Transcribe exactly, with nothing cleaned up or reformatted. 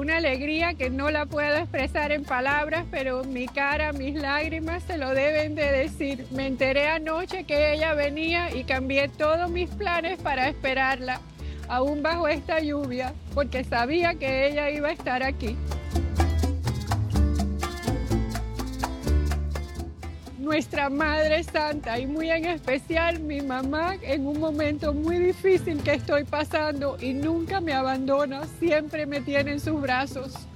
una alegría que no la puedo expresar en palabras, pero mi cara, mis lágrimas se lo deben de decir. Me enteré anoche que ella venía y cambié todos mis planes para esperarla, aún bajo esta lluvia, porque sabía que ella iba a estar aquí. Nuestra Madre Santa y muy en especial mi mamá en un momento muy difícil que estoy pasando y nunca me abandona, siempre me tiene en sus brazos.